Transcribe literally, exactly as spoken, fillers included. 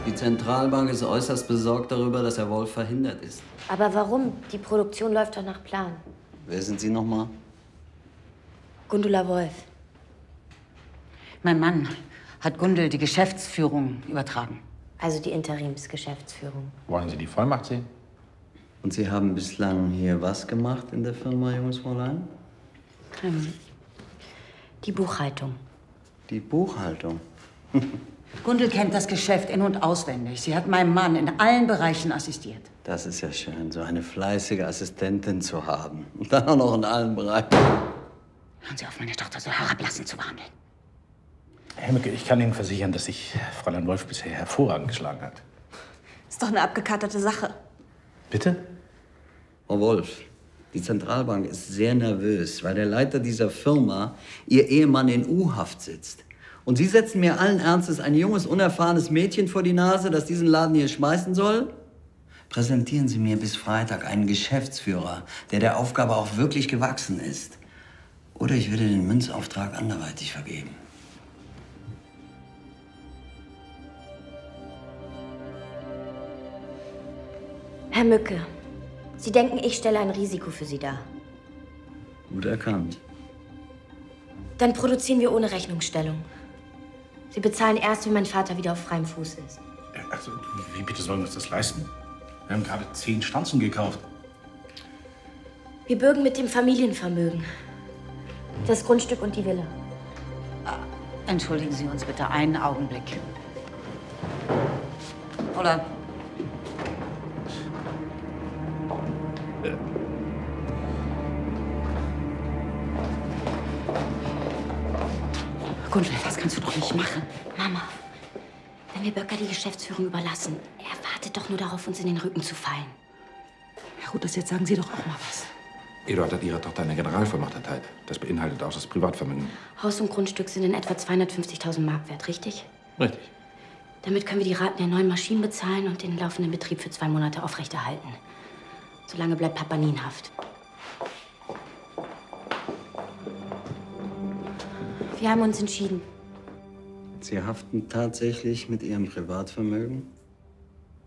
Die Zentralbank ist äußerst besorgt darüber, dass Herr Wolf verhindert ist. Aber warum? Die Produktion läuft doch nach Plan. Wer sind Sie noch mal? Gundula Wolf. Mein Mann hat Gundel die Geschäftsführung übertragen. Also die Interimsgeschäftsführung. Wollen Sie die Vollmacht sehen? Und Sie haben bislang hier was gemacht in der Firma, junges Fräulein? Ähm, die Buchhaltung. Die Buchhaltung? Gundel kennt das Geschäft in- und auswendig. Sie hat meinem Mann in allen Bereichen assistiert. Das ist ja schön, so eine fleißige Assistentin zu haben. Und dann auch noch in allen Bereichen. Hören Sie auf, meine Tochter so herablassend zu behandeln. Herr Mücke, ich kann Ihnen versichern, dass sich Fräulein Wolf bisher hervorragend geschlagen hat. Ist doch eine abgekatterte Sache. Bitte? Frau Wolf, die Zentralbank ist sehr nervös, weil der Leiter dieser Firma, Ihr Ehemann, in U-Haft sitzt. Und Sie setzen mir allen Ernstes ein junges, unerfahrenes Mädchen vor die Nase, das diesen Laden hier schmeißen soll? Präsentieren Sie mir bis Freitag einen Geschäftsführer, der der Aufgabe auch wirklich gewachsen ist. Oder ich würde den Münzauftrag anderweitig vergeben. Herr Mücke, Sie denken, ich stelle ein Risiko für Sie dar. Gut erkannt. Dann produzieren wir ohne Rechnungsstellung. Sie bezahlen erst, wenn mein Vater wieder auf freiem Fuß ist. Also, wie bitte sollen wir uns das leisten? Wir haben gerade zehn Stanzen gekauft. Wir bürgen mit dem Familienvermögen. Das Grundstück und die Villa. Entschuldigen Sie uns bitte einen Augenblick. Oder? Gundel, das kannst du doch nicht machen. Mama, wenn wir Böcker die Geschäftsführung überlassen, er wartet doch nur darauf, uns in den Rücken zu fallen. Herr Ruttes, jetzt sagen Sie doch auch mal was. Eduard hat Ihrer Tochter eine Generalvollmacht erteilt. Das beinhaltet auch das Privatvermögen. Haus und Grundstück sind in etwa zweihundertfünfzigtausend Mark wert, richtig? Richtig. Damit können wir die Raten der neuen Maschinen bezahlen und den laufenden Betrieb für zwei Monate aufrechterhalten. Solange bleibt Papa nie in Haft. Wir haben uns entschieden. Sie haften tatsächlich mit Ihrem Privatvermögen?